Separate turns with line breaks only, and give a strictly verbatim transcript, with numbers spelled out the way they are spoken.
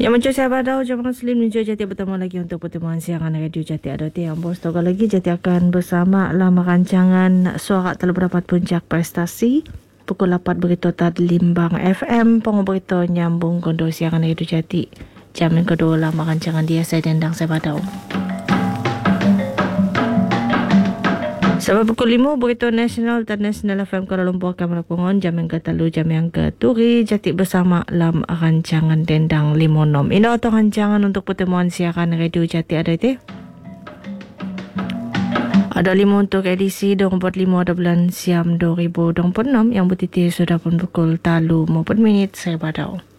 Yang macam saya pada jam Muslim ni Jati bertemu lagi untuk pertemuan siangan Radio Jati ada yang bos toga lagi Jati akan bersama lama rancangan suara telah berdapat puncak prestasi pukul lapan berita tad Limbang F M pengobrito nyambung kondo siangan Radio Jati jam yang kedua lama rancangan dia saya dendang saya pada. Sebab pukul lima berita nasional dan Nasional F M Kuala Lumpur akan melapungan jam yang ketalu jam yang keturi Jati bersama dalam rancangan Dendang lima nom. Ini atau rancangan untuk pertemuan siaran Radio Jati ada itu. Ada lima untuk edisi dua ribu empat puluh lima ada bulan Siam dua ribu dua puluh enam yang bertiti sudah pun pukul talu maupun minit saya badau.